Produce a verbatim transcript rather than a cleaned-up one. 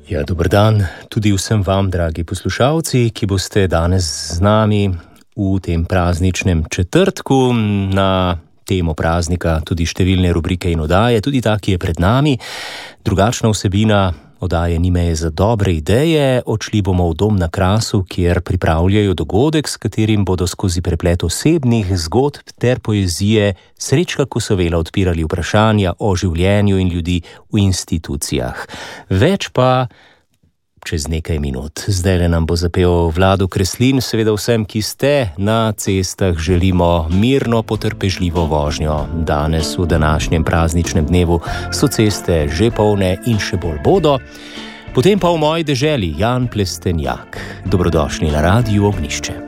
Ja, dober dan tudi vsem vam, dragi poslušalci, ki boste danes z nami v tem prazničnem četrtku. Na temo praznika tudi številne rubrike in oddaje, tudi ta, ki je pred nami. Drugačna vsebina oddaje Ni meje za dobre ideje. Odšli bomo v dom na Krasu, kjer pripravljajo dogodek, s katerim bodo skozi preplet osebnih zgodb ter poezije Srečka Kosovela odpirali vprašanja o življenju in ljudi v institucijah. Več pa čez nekaj minut. Zdajle nam bo zapel Vlado Kreslin. Seveda vsem, ki ste na cestah, želimo mirno, potrpežljivo vožnjo. Danes, v današnjem prazničnem dnevu, so ceste že polne in še bolj bodo. Potem pa v moji deželi Jan Plestenjak. Dobrodošli na Radiu Ognjišče.